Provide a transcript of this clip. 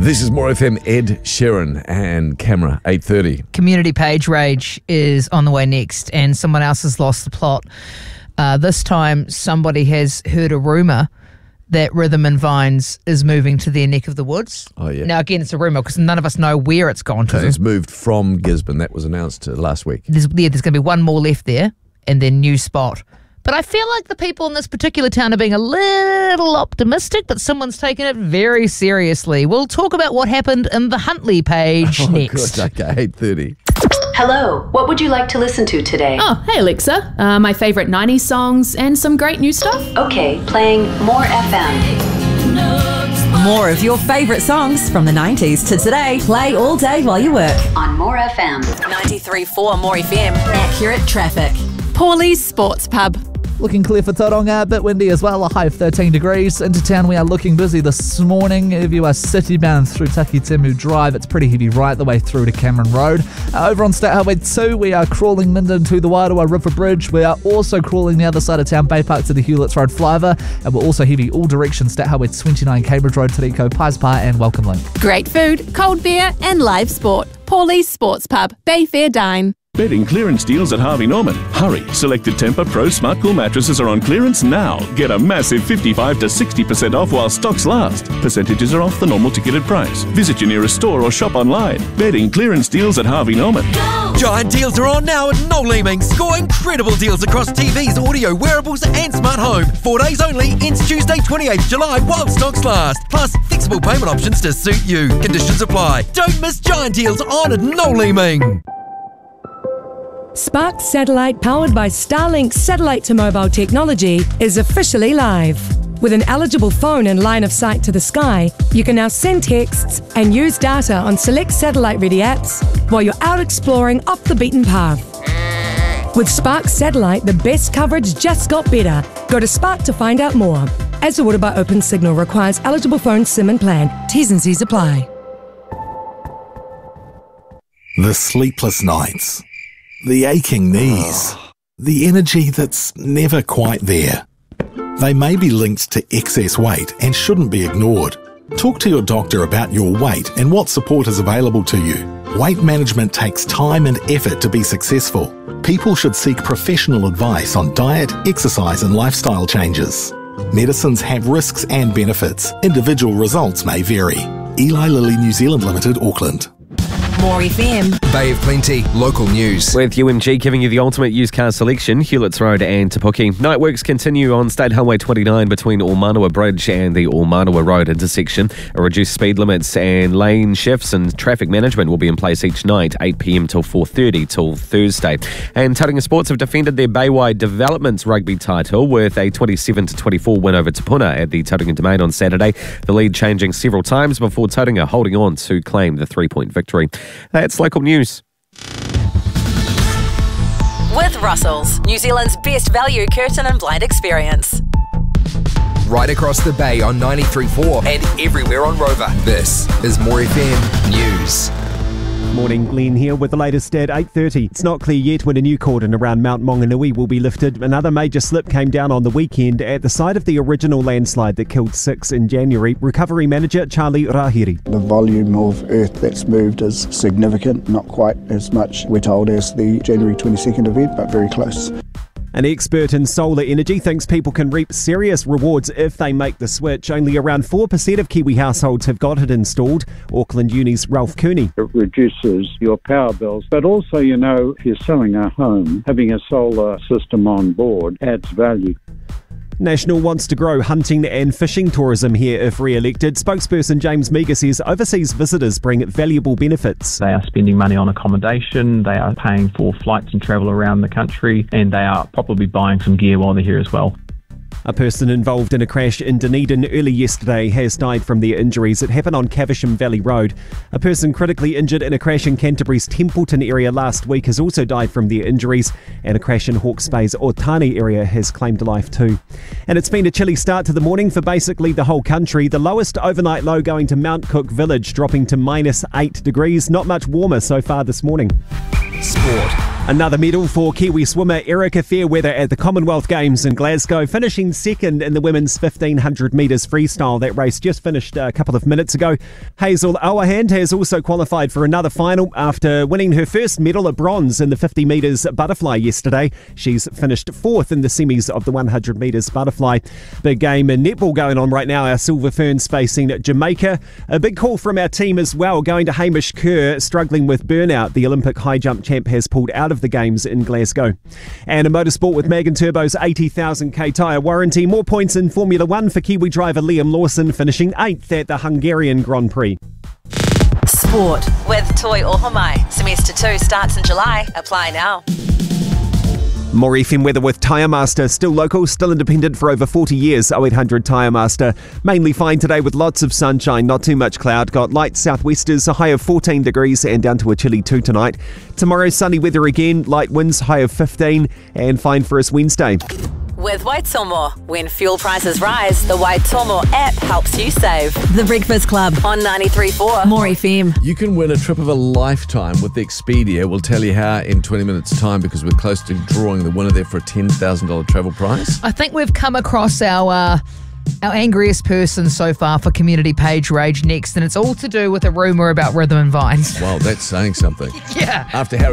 This is More FM, Ed Sheeran and Camera, 8:30. Community page rage is on the way next, and someone else has lost the plot. This time, somebody has heard a rumour that Rhythm and Vines is moving to their neck of the woods. Oh, yeah. Now, again, it's a rumour because none of us know where it's gone to. Because it's moved from Gisborne. That was announced last week. There's going to be one more left there and then new spot. But I feel like the people in this particular town are being a little optimistic, but someone's taken it very seriously. We'll talk about what happened in the Huntley page next. Good. Okay, 8:30. Hello, what would you like to listen to today? Oh, hey Alexa. My favourite 90s songs and some great new stuff. Okay, playing More FM. More of your favourite songs from the 90s to today. Play all day while you work. On More FM. 93.4 More FM. Accurate traffic. Pauli's Sports Pub. Looking clear for Tauranga, a bit windy as well, a high of 13 degrees. Into town we are looking busy this morning. If you are city-bound through Takitimu Drive, it's pretty heavy right the way through to Cameron Road. Over on State Highway 2, we are crawling Minden to the Wairoa River Bridge. We are also crawling the other side of town, Bay Park to the Hewletts Road flyover. And we're also heavy all directions, State Highway 29, Cambridge Road, Tariko, Pies Pie and Welcome Link. Great food, cold beer and live sport. Pauli's Sports Pub, Bayfair Dine. Bedding clearance deals at Harvey Norman. Hurry! Selected Tempur Pro Smart Cool mattresses are on clearance now. Get a massive 55 to 60% off while stocks last. Percentages are off the normal ticketed price. Visit your nearest store or shop online. Bedding clearance deals at Harvey Norman. Giant deals are on now at Noel Leeming. Score incredible deals across TVs, audio, wearables and smart home. 4 days only, ends Tuesday 28th July while stocks last. Plus, flexible payment options to suit you. Conditions apply. Don't miss giant deals on at Noel Leeming. Spark Satellite, powered by Starlink satellite to mobile technology, is officially live. With an eligible phone and line of sight to the sky, you can now send texts and use data on select satellite-ready apps while you're out exploring off the beaten path. With Spark Satellite, the best coverage just got better. Go to Spark to find out more. As ordered by Open Signal, requires eligible phone SIM and plan. T's and C's apply. The sleepless nights. The aching knees, the energy that's never quite there. They may be linked to excess weight and shouldn't be ignored. Talk to your doctor about your weight and what support is available to you. Weight management takes time and effort to be successful. People should seek professional advice on diet, exercise and lifestyle changes. Medicines have risks and benefits. Individual results may vary. Eli Lilly New Zealand Limited, Auckland. More FM. Bay of Plenty, local news. With UMG giving you the ultimate used car selection, Hewletts Road and Te Puke. Night works continue on State Highway 29 between Ormanua Bridge and the Ormanua Road intersection. Reduced speed limits and lane shifts and traffic management will be in place each night, 8 p.m. till 4:30 till Thursday. And Tauranga Sports have defended their Baywide Developments rugby title with a 27-24 win over Te Puna at the Tauranga Domain on Saturday. The lead changing several times before Tauranga holding on to claim the 3-point victory. That's local news. With Russell's, New Zealand's best value curtain and blind experience. Right across the bay on 93.4 and everywhere on Rover. This is More FM News. Morning, Glenn here with the latest at 8:30. It's not clear yet when a new cordon around Mount Maunganui will be lifted. Another major slip came down on the weekend at the site of the original landslide that killed 6 in January. Recovery manager Charlie Rahiri. The volume of earth that's moved is significant, not quite as much, we're told, as the January 22nd event, but very close. An expert in solar energy thinks people can reap serious rewards if they make the switch. Only around 4% of Kiwi households have got it installed. Auckland Uni's Ralph Cooney. It reduces your power bills, but also, if you're selling a home, having a solar system on board adds value. National wants to grow hunting and fishing tourism here if re-elected. Spokesperson James Meagher says overseas visitors bring valuable benefits. They are spending money on accommodation, they are paying for flights and travel around the country, and they are probably buying some gear while they're here as well. A person involved in a crash in Dunedin early yesterday has died from their injuries. It happened on Caversham Valley Road. A person critically injured in a crash in Canterbury's Templeton area last week has also died from their injuries, and a crash in Hawke's Bay's Otani area has claimed life too. And it's been a chilly start to the morning for basically the whole country. The lowest overnight low going to Mount Cook Village, dropping to -8 degrees. Not much warmer so far this morning. Sport. Another medal for Kiwi swimmer Erica Fairweather at the Commonwealth Games in Glasgow, finishing second in the women's 1500 metres freestyle. That race just finished a couple of minutes ago. Hazel Owahand has also qualified for another final after winning her first medal, a bronze, in the 50 metres butterfly yesterday. She's finished fourth in the semis of the 100 metres butterfly. Big game in netball going on right now. Our Silver Ferns facing Jamaica. A big call from our team as well, going to Hamish Kerr, struggling with burnout. The Olympic high jump champ has pulled out of the Games in Glasgow. And in motorsport, with Magan Turbo's 80,000k tyre warranty, more points in Formula 1 for Kiwi driver Liam Lawson, finishing 8th at the Hungarian Grand Prix. Sport with Toi Ohomai. Semester 2 starts in July. Apply now. More FM weather with Tyre Master. Still local, still independent for over 40 years. 0800 Tyre Master. Mainly fine today with lots of sunshine, not too much cloud. Got light southwesters, a high of 14 degrees and down to a chilly 2 tonight. Tomorrow, sunny weather again, light winds, high of 15 and fine for us Wednesday. With Waitomo. When fuel prices rise, the Waitomo app helps you save. The Breakfast Club on 93.4 More FM. You can win a trip of a lifetime with Expedia. We'll tell you how in 20 minutes' time, because we're close to drawing the winner there for a $10,000 travel prize. I think we've come across our angriest person so far for community page rage next, and it's all to do with a rumour about Rhythm and Vines. Wow, that's saying something. Yeah. After Harry